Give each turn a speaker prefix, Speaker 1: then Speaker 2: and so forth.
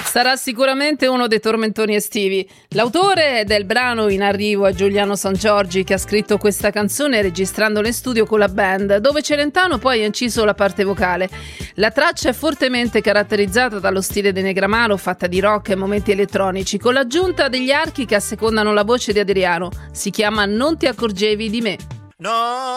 Speaker 1: Sarà sicuramente uno dei tormentoni estivi. L'autore del brano in arrivo è Giuliano Sangiorgi, che ha scritto questa canzone registrandola in studio con la band, dove Celentano poi ha inciso la parte vocale. La traccia è fortemente caratterizzata dallo stile di Negramaro, fatta di rock e momenti elettronici, con l'aggiunta degli archi che assecondano la voce di Adriano. Si chiama Non ti accorgevi di me.
Speaker 2: No.